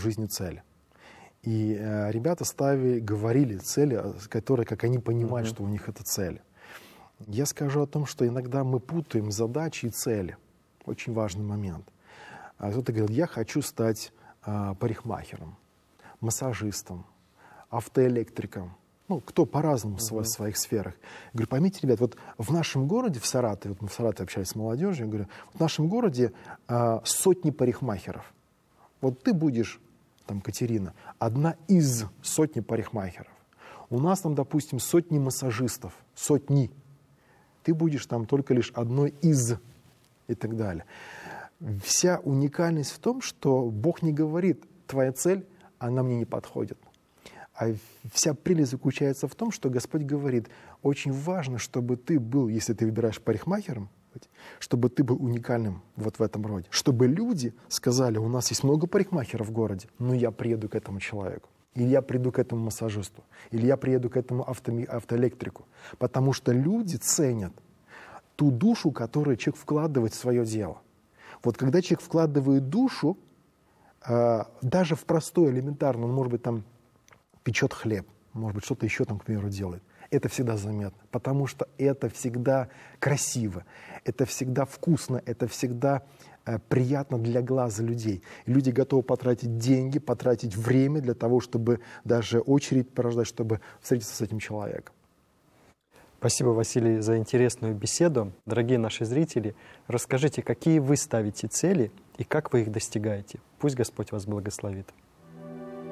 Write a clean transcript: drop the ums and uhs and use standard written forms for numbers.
жизни цели. И ребята говорили цели, которые, как они понимают, что у них это цели. Я скажу о том, что иногда мы путаем задачи и цели. Очень важный момент. Кто-то говорит, я хочу стать парикмахером, массажистом, автоэлектриком. Ну, кто по-разному в своих сферах. Я говорю, поймите, ребят, вот в нашем городе, в Саратове, вот мы в Саратове общались с молодежью, я говорю, в нашем городе сотни парикмахеров. Вот ты будешь, там, Катерина, одна из сотни парикмахеров. У нас там, допустим, сотни массажистов, сотни. Ты будешь там только лишь одной из, и так далее. Вся уникальность в том, что Бог не говорит, твоя цель, она мне не подходит. А вся прелесть заключается в том, что Господь говорит, очень важно, чтобы ты был, если ты выбираешь парикмахером, чтобы ты был уникальным вот в этом роде. Чтобы люди сказали, у нас есть много парикмахеров в городе, но я приеду к этому человеку. Или я приду к этому массажисту. Или я приеду к этому автоэлектрику. Потому что люди ценят ту душу, которую человек вкладывает в свое дело. Вот когда человек вкладывает душу, даже в простое, элементарное, он, может быть, там печет хлеб, может быть, что-то еще там, к примеру, делает. Это всегда заметно, потому что это всегда красиво, это всегда вкусно, это всегда приятно для глаза людей. И люди готовы потратить деньги, потратить время для того, чтобы даже очередь порождать, чтобы встретиться с этим человеком. Спасибо, Василий, за интересную беседу. Дорогие наши зрители, расскажите, какие вы ставите цели и как вы их достигаете. Пусть Господь вас благословит.